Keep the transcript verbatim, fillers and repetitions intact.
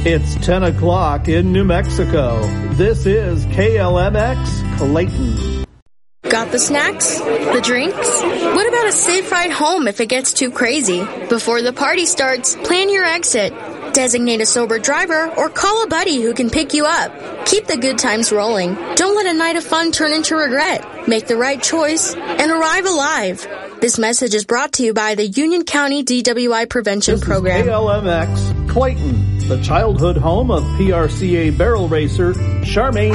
It's ten o'clock in New Mexico. This is K L M X Clayton. Got the snacks? The drinks? What about a safe ride home if it gets too crazy? Before the party starts, plan your exit. Designate a sober driver or call a buddy who can pick you up. Keep the good times rolling. Don't let a night of fun turn into regret. Make the right choice and arrive alive. This message is brought to you by the Union County D W I Prevention this Program. Is K L M X Clayton, the childhood home of P R C A barrel racer Charmaine